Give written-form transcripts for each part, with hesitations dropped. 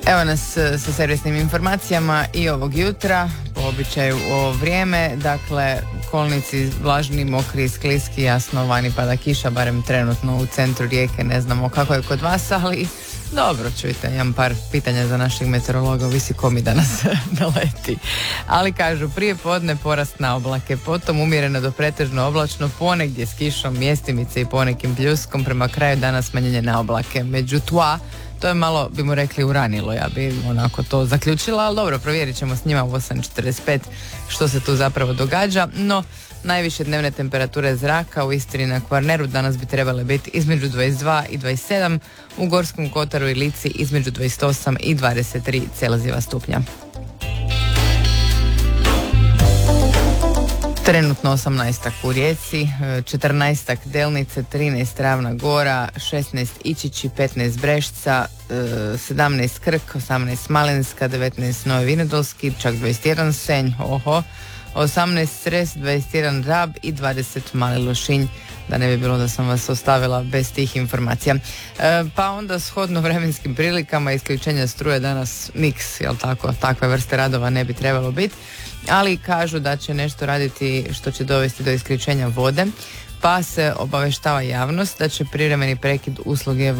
Evo nas sa servisnim informacijama i ovog jutra, po običaju u ovo vrijeme, dakle kolnici vlažni, mokri, skliski, jasno vani pada kiša, barem trenutno u centru Rijeke, ne znamo kako je kod vas, ali dobro, čujte, imam par pitanja za naših meteorologa, ovisi ko mi danas naleti. Ali kažu, prije podne porast na oblake, potom umjereno do pretežno oblačno, ponegdje s kišom, mjestimice i ponekim pljuskom, prema kraju dana smanjenje na oblake. Međutim, to je malo, bi mu rekli, uranilo, ja bi onako to zaključila, ali dobro, provjerit ćemo s njima u 8:45 što se tu zapravo događa. No, najviše dnevne temperature zraka u Istri i na Kvarneru danas bi trebale biti između 22 i 27, u Gorskom Kotaru i Lici između 28 i 23 Celzijeva stupnja. Trenutno 18 u Rijeci, 14 Delnice, 13 Ravna Gora, 16 Ičići, 15 Brešca, 17 Krk, 18 Smalenska, 19 Novi Vinodolski, čak 21 Senj, 18 Cres, 21 Rab i 20 Mali Lošinj, da ne bi bilo da sam vas ostavila bez tih informacija. Pa onda shodno vremenskim prilikama isključenja struje danas niks, jel tako, takve vrste radova ne bi trebalo biti, ali kažu da će nešto raditi što će dovesti do isključenja vode, pa se obaveštava javnost da će privremeni prekid usluge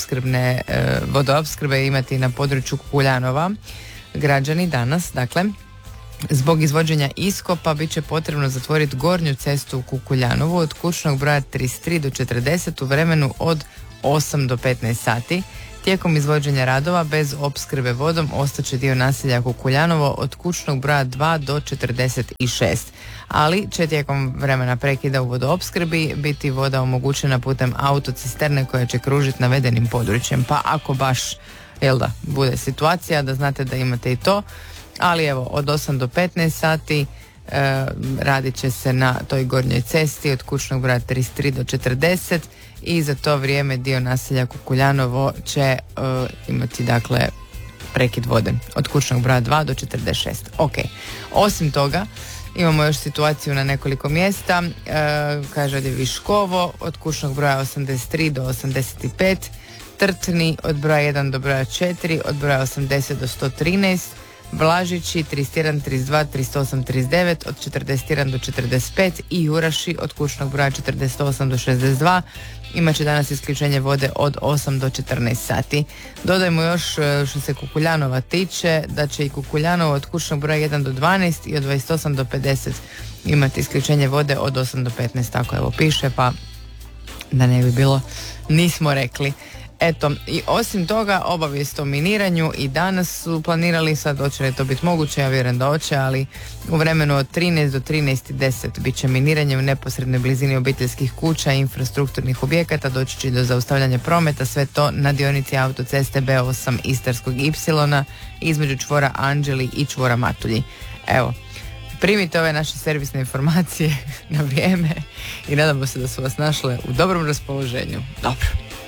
vodoopskrbe imati na području Kukuljanova. Građani danas, dakle, zbog izvođenja iskopa bit će potrebno zatvoriti gornju cestu u Kukuljanovu od kućnog broja 33 do 40 u vremenu od 8 do 15 sati. Tijekom izvođenja radova bez opskrbe vodom ostaće dio naselja Kukuljanovo od kućnog broja 2 do 46, ali će tijekom vremena prekida u vodoopskrbi biti voda omogućena putem autocisterne koja će kružiti navedenim područjem, pa ako baš, bude situacija da znate da imate i to. Ali evo, od 8 do 15 sati radit će se na toj gornjoj cesti od kućnog broja 33 do 40 i za to vrijeme dio naselja Kukuljanovo će imati, dakle, prekid vode od kućnog broja 2 do 46. Ok. Osim toga, imamo još situaciju na nekoliko mjesta. Kaže ovdje Viškovo od kućnog broja 83 do 85, Trtni od broja 1 do broja 4, od broja 80 do 113, Blažići 31, 32, 38, 39, od 41 do 45 i Juraši od kućnog broja 48 do 62. Imat će danas isključenje vode od 8 do 14 sati. Dodajmo još što se Kukuljanova tiče da će i Kukuljanovo od kućnog broja 1 do 12 i od 28 do 50 imati isključenje vode od 8 do 15, tako evo piše, pa da ne bi bilo nismo rekli. Eto, i osim toga obavijest o miniranju i danas su planirali, sad hoće li to biti moguće, ja vjerujem da hoće, ali u vremenu od 13 do 13:10 bit će miniranje u neposrednoj blizini obiteljskih kuća i infrastrukturnih objekata, doći će do zaustavljanja prometa, sve to na dionici autoceste B8 Istarskog Y između čvora Anđeli i čvora Matulji. Evo, primite ove naše servisne informacije na vrijeme i nadamo se da su vas našle u dobrom raspoloženju. Dobro.